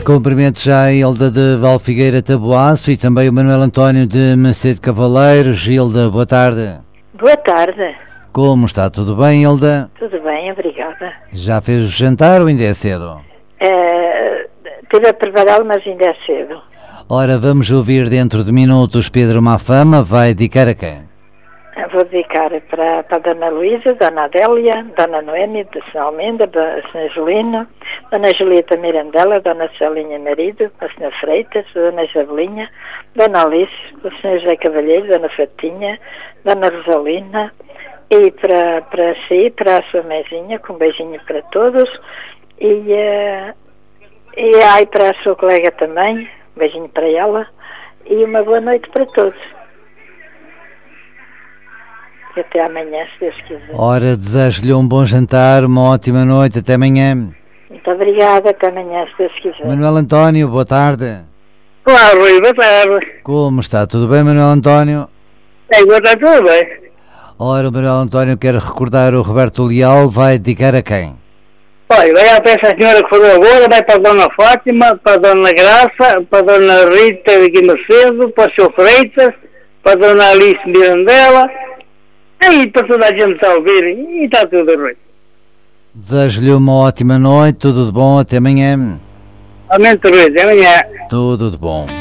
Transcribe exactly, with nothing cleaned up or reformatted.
E cumprimento já a Hilda de Valfigueira Taboaço e também o Manuel António de Macedo Cavaleiros. Hilda, boa tarde. Boa tarde. Como está? Tudo bem, Hilda? Tudo bem, obrigada. Já fez o jantar ou ainda é cedo? É, estive a prepará-lo, mas ainda é cedo. Ora, vamos ouvir dentro de minutos Pedro Mafama. Vai dedicar a quem? Eu vou dedicar para, para a Dona Luísa, Dona Adélia, Dona Noemi, de São Almenda, Dona Julino, Dona Julieta Mirandela, Dona Celinha Marido, a Senhora Freitas, Dona Isabelinha, Dona Alice, o senhor José Cavalheiro, Dona Fatinha, Dona Rosalina, e para, para si, para a sua mesinha, com um beijinho para todos, e, uh, e aí para a sua colega também, um beijinho para ela, e uma boa noite para todos. E até amanhã, se Deus quiser. Ora, desejo-lhe um bom jantar, uma ótima noite, até amanhã. Muito obrigada, até amanhã, se Deus quiser. Manuel António, boa tarde. Olá, Rui, boa tarde. Como está? Tudo bem, Manuel António? É, boa tarde, tudo bem. Ora, o Manuel António quer recordar o Roberto Leal, vai dedicar a quem? Olha, vai para essa senhora que falou agora, vai para a Dona Fátima, para a Dona Graça, para a Dona Rita de Guimacedo, para o senhor Freitas, para a Dona Alice Mirandela, aí para toda a gente está a ouvir, e está tudo bem. Desejo-lhe uma ótima noite, tudo de bom, até amanhã. Amém, Rui, até amanhã. Tudo de bom.